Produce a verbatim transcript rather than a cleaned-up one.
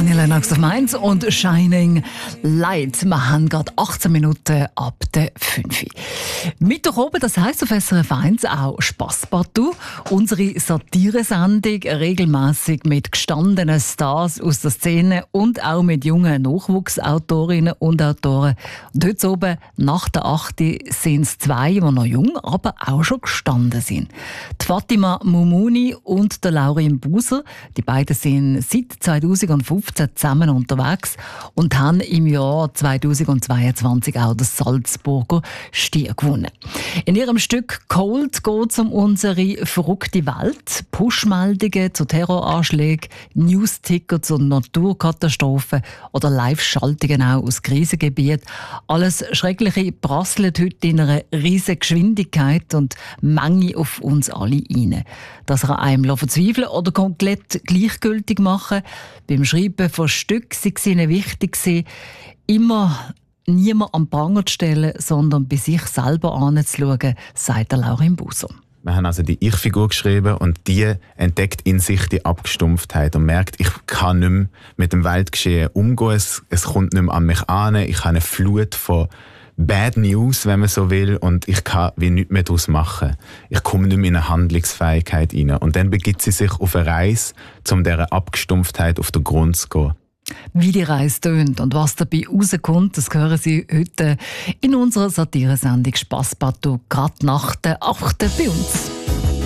Annie Lennox auf Mainz und Shining Light. Wir haben gerade achtzehn Minuten ab der fünf. Mittwoch oben, das heisst auf S R F eins auch Spasspartout. Unsere Satire-Sendung, regelmässig mit gestandenen Stars aus der Szene und auch mit jungen Nachwuchsautorinnen und Autoren. Und heute oben, nach der acht sind es zwei, die noch jung, aber auch schon gestanden sind. Die Fatima Moumouni und der Laurin Buser. Die beiden sind seit zweitausendfünfzehn zusammen unterwegs und haben im Jahr zweitausendzweiundzwanzig auch das Salzburger Stier gewonnen. In ihrem Stück «Cold» geht es um unsere verrückte Welt. Push-Meldungen zu Terroranschlägen, News-Ticker zu Naturkatastrophen oder Live-Schaltungen auch aus Krisengebieten. Alles Schreckliche prasselt heute in einer riesigen Geschwindigkeit und Menge auf uns alle rein. Das kann einem verzweifeln oder komplett gleichgültig machen. Beim Schreiben von Stück sei es ihnen wichtig, immer niemand am Pranger zu stellen, sondern bei sich selber anzuschauen, sagt der Laurin Buser. Wir haben also die Ich-Figur geschrieben und die entdeckt in sich die Abgestumpftheit und merkt, ich kann nicht mehr mit dem Weltgeschehen umgehen, es, es kommt nicht mehr an mich an, ich habe eine Flut von Bad News, wenn man so will, und ich kann wie nichts mehr daraus machen. Ich komme nicht mehr in eine Handlungsfähigkeit rein. Und dann begibt sie sich auf eine Reise, um dieser Abgestumpftheit auf den Grund zu gehen. Wie die Reise tönt und was dabei rauskommt, das hören Sie heute in unserer Satire-Sendung «Spasspartout», gerade nach der achten bei uns.